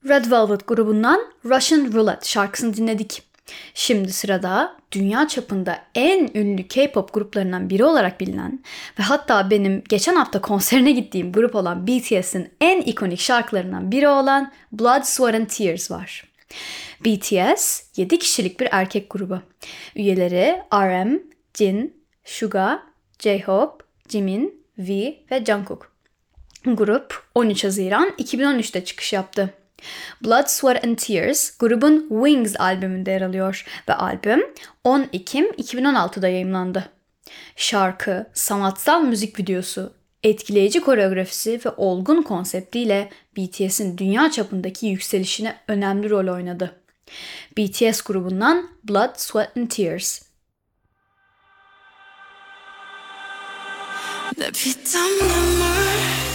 Red Velvet grubundan Russian Roulette şarkısını dinledik. Şimdi sırada dünya çapında en ünlü K-pop gruplarından biri olarak bilinen ve hatta benim geçen hafta konserine gittiğim grup olan BTS'in en ikonik şarkılarından biri olan Blood, Sweat and Tears var. BTS 7 kişilik bir erkek grubu. Üyeleri RM, Jin, Suga, J-Hope, Jimin, V ve Jungkook. Grup 13 Haziran 2013'te çıkış yaptı. Blood, Sweat and Tears grubun Wings albümünde yer alıyor ve albüm 10 Ekim 2016'da yayımlandı. Şarkı, sanatsal müzik videosu, etkileyici koreografisi ve olgun konseptiyle BTS'in dünya çapındaki yükselişine önemli rol oynadı. BTS grubundan Blood, Sweat and Tears. 내 피땀 눈물